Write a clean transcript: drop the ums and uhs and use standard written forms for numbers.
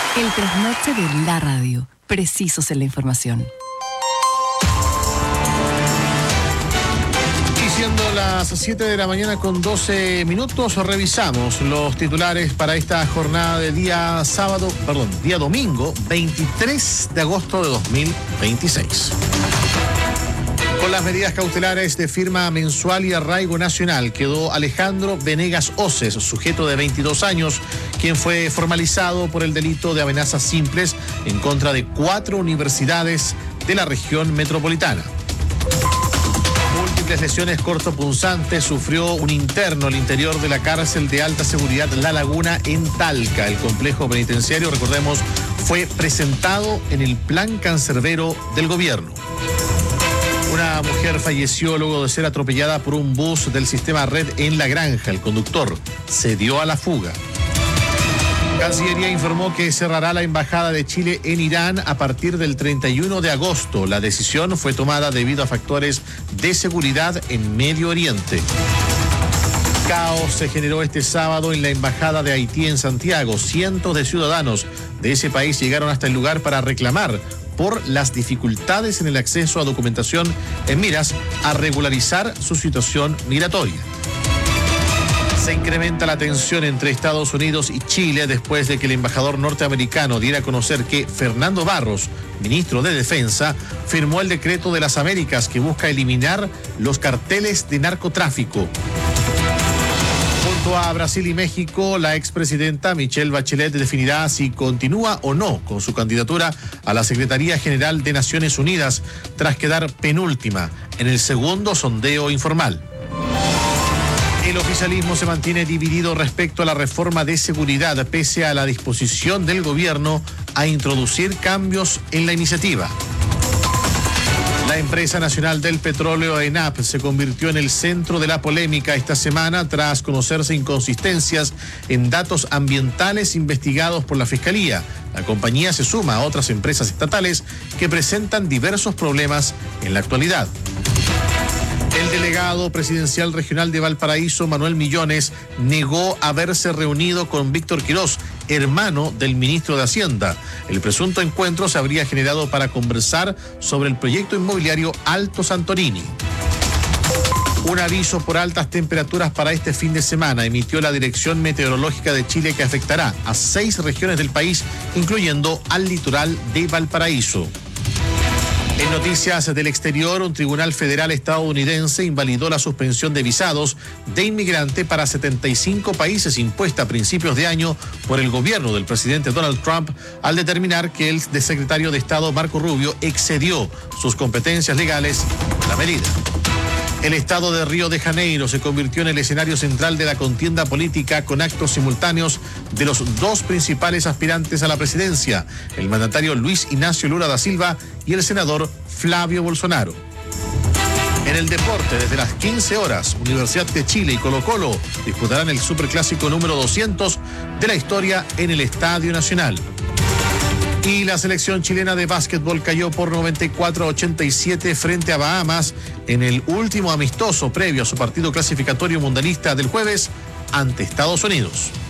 El trasnoche de la radio. Precisos en la información. Y siendo las 7 de la mañana con 12 minutos, revisamos los titulares para esta jornada de día domingo, 23 de agosto de 2026. Con las medidas cautelares de firma mensual y arraigo nacional, quedó Alejandro Venegas Oces, sujeto de 22 años, quien fue formalizado por el delito de amenazas simples en contra de 4 universidades de la región metropolitana. Múltiples lesiones cortopunzantes sufrió un interno al interior de la cárcel de alta seguridad La Laguna en Talca. El complejo penitenciario, recordemos, fue presentado en el plan cancerbero del gobierno. Una mujer falleció luego de ser atropellada por un bus del sistema Red en La Granja. El conductor se dio a la fuga. Cancillería informó que cerrará la embajada de Chile en Irán a partir del 31 de agosto. La decisión fue tomada debido a factores de seguridad en Medio Oriente. Caos se generó este sábado en la embajada de Haití en Santiago. Cientos de ciudadanos de ese país llegaron hasta el lugar para reclamar por las dificultades en el acceso a documentación en miras a regularizar su situación migratoria. Se incrementa la tensión entre Estados Unidos y Chile después de que el embajador norteamericano diera a conocer que Fernando Barros, ministro de Defensa, firmó el decreto de las Américas que busca eliminar los carteles de narcotráfico. Junto a Brasil y México, la expresidenta Michelle Bachelet definirá si continúa o no con su candidatura a la Secretaría General de Naciones Unidas tras quedar penúltima en el segundo sondeo informal. El oficialismo se mantiene dividido respecto a la reforma de seguridad, pese a la disposición del gobierno a introducir cambios en la iniciativa. La empresa nacional del petróleo, ENAP, se convirtió en el centro de la polémica esta semana tras conocerse inconsistencias en datos ambientales investigados por la Fiscalía. La compañía se suma a otras empresas estatales que presentan diversos problemas en la actualidad. El delegado presidencial regional de Valparaíso, Manuel Millones, negó haberse reunido con Víctor Quirós, hermano del ministro de Hacienda. El presunto encuentro se habría generado para conversar sobre el proyecto inmobiliario Alto Santorini. Un aviso por altas temperaturas para este fin de semana emitió la Dirección Meteorológica de Chile, que afectará a 6 regiones del país, incluyendo al litoral de Valparaíso. En noticias del exterior, un tribunal federal estadounidense invalidó la suspensión de visados de inmigrante para 75 países impuesta a principios de año por el gobierno del presidente Donald Trump, al determinar que el secretario de Estado Marco Rubio excedió sus competencias legales con la medida. El estado de Río de Janeiro se convirtió en el escenario central de la contienda política, con actos simultáneos de los 2 principales aspirantes a la presidencia, el mandatario Luis Ignacio Lula da Silva y el senador Flavio Bolsonaro. En el deporte, desde las 15 horas, Universidad de Chile y Colo-Colo disputarán el superclásico número 200 de la historia en el Estadio Nacional. Y la selección chilena de básquetbol cayó por 94-87 frente a Bahamas en el último amistoso previo a su partido clasificatorio mundialista del jueves ante Estados Unidos.